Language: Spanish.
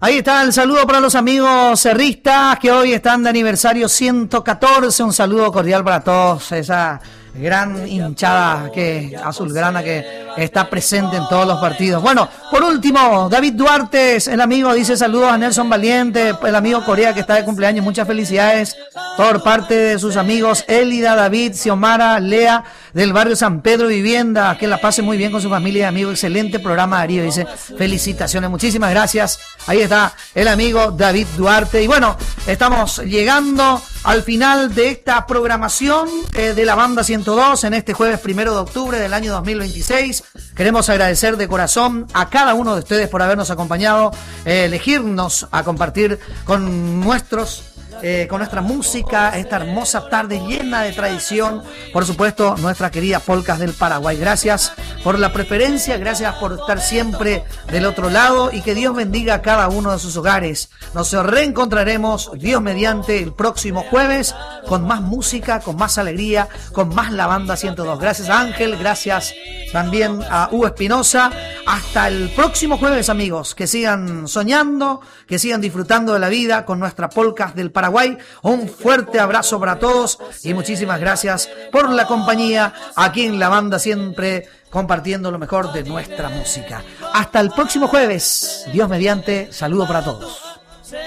Ahí está el saludo para los amigos cerristas que hoy están de aniversario 114. Un saludo cordial para todos, esa gran hinchada azulgrana que está presente en todos los partidos. Bueno, por último, David Duarte, el amigo, dice saludos a Nelson Valiente, el amigo Corea que está de cumpleaños, muchas felicidades por parte de sus amigos Elida, David, Xiomara, Lea, del barrio San Pedro Vivienda, que la pase muy bien con su familia y amigos, excelente programa Darío, dice felicitaciones, muchísimas gracias. Ahí está el amigo David Duarte. Y bueno, estamos llegando al final de esta programación de la Banda 102 en este jueves 1 de octubre del año 2026. Queremos agradecer de corazón a cada uno de ustedes por habernos acompañado, elegirnos a compartir con nuestra música, esta hermosa tarde llena de tradición, por supuesto, nuestras queridas polcas del Paraguay. Gracias por la preferencia, gracias por estar siempre del otro lado y que Dios bendiga a cada uno de sus hogares. Nos reencontraremos, Dios mediante, el próximo jueves con más música, con más alegría, con más La Banda 102. Gracias a Ángel, gracias también a Hugo Espinosa. Hasta el próximo jueves, amigos, que sigan soñando, que sigan disfrutando de la vida con nuestras polcas del Paraguay. Un fuerte abrazo para todos y muchísimas gracias por la compañía aquí en La Banda, siempre compartiendo lo mejor de nuestra música. Hasta el próximo jueves, Dios mediante, saludo para todos.